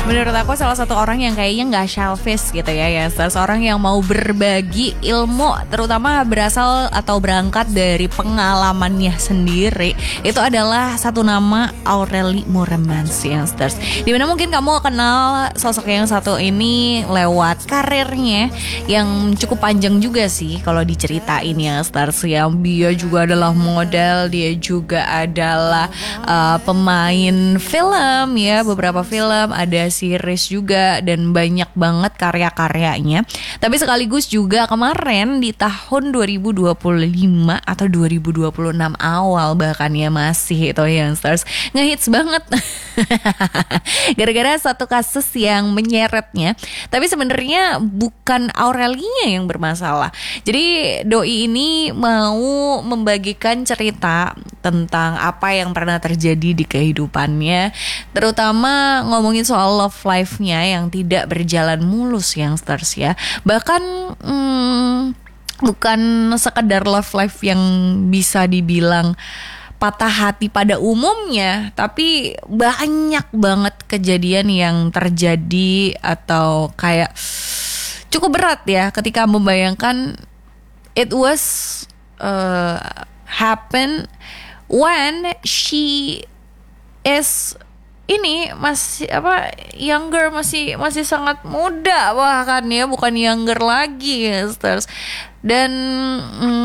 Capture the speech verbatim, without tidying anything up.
Menurut aku salah satu orang yang kayaknya nggak selfish gitu ya, ya seseorang yang mau berbagi ilmu, terutama berasal atau berangkat dari pengalamannya sendiri. Itu adalah satu nama, Aureli Mooremans, youngsters. Dimana mungkin kamu kenal sosok yang satu ini lewat karirnya yang cukup panjang juga sih kalau diceritain, youngsters. Yang dia juga adalah model, dia juga adalah uh, pemain film ya, beberapa film, ada series juga, dan banyak banget karya-karyanya. Tapi sekaligus juga kemarin di tahun dua ribu dua puluh lima atau dua ribu dua puluh enam awal bahkan ya, masih itu youngsters ngehits banget gara-gara satu kasus yang menyeretnya. Tapi sebenarnya bukan Aurelinya yang bermasalah. Jadi doi ini mau membagikan cerita tentang apa yang pernah terjadi di kehidupannya, terutama ngomongin soal love life-nya yang tidak berjalan mulus, youngsters ya. Bahkan hmm, bukan sekedar love life yang bisa dibilang patah hati pada umumnya, tapi banyak banget kejadian yang terjadi atau kayak cukup berat ya ketika membayangkan it was uh, happen when she is ini masih apa younger, masih masih sangat muda bahkan ya, bukan younger lagi, sisters. Dan mm,